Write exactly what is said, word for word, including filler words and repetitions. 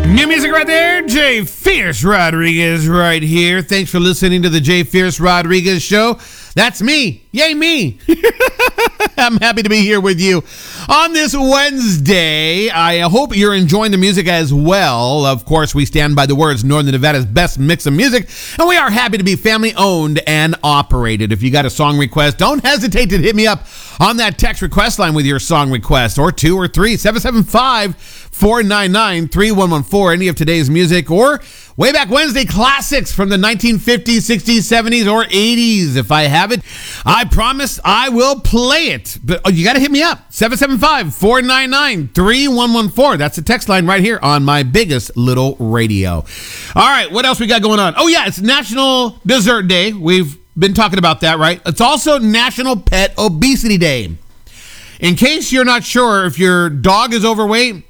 New music right there, Jay Fierce Rodriguez right here. Thanks for listening to the Jay Fierce Rodriguez Show. That's me. Yay, me. I'm happy to be here with you on this Wednesday. I hope you're enjoying the music as well. Of course, we stand by the words, Northern Nevada's best mix of music, and we are happy to be family owned and operated. If you got a song request, don't hesitate to hit me up on that text request line with your song request, or two or three, seven seven five, four nine nine, three one one four, any of today's music, or way back Wednesday classics from the nineteen fifties, sixties, seventies, or eighties. If I have it, I promise I will play it. But oh, you got to hit me up. seven seven five, four nine nine, three one one four. That's the text line right here on my biggest little radio. All right, what else we got going on? Oh, yeah, it's National Dessert Day. We've been talking about that, right? It's also National Pet Obesity Day. In case you're not sure if your dog is overweight,